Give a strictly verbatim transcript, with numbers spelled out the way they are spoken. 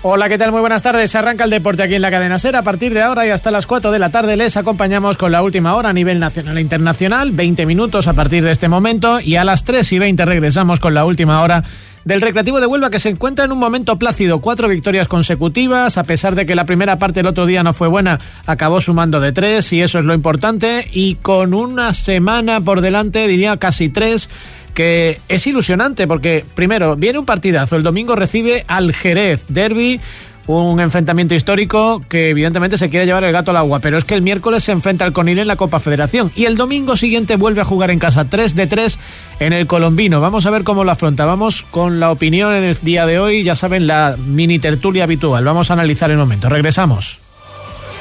Hola, ¿qué tal? Muy buenas tardes. Se arranca el deporte aquí en la Cadena SER. A partir de ahora y hasta las cuatro de la tarde les acompañamos con la última hora a nivel nacional e internacional. veinte minutos a partir de este momento y a las tres y veinte regresamos con la última hora del Recreativo de Huelva, que se encuentra en un momento plácido. Cuatro victorias consecutivas, a pesar de que la primera parte el otro día no fue buena, acabó sumando de tres y eso es lo importante. Y con una semana por delante, diría casi tres, que es ilusionante porque, primero, viene un partidazo. El domingo recibe al Jerez, derbi, un enfrentamiento histórico que evidentemente se quiere llevar el gato al agua, pero es que el miércoles se enfrenta al Conil en la Copa Federación y el domingo siguiente vuelve a jugar en casa, tres de tres en el Colombino. Vamos a ver cómo lo afronta. Vamos con la opinión en el día de hoy, ya saben, la mini tertulia habitual. Vamos a analizar en un momento. Regresamos.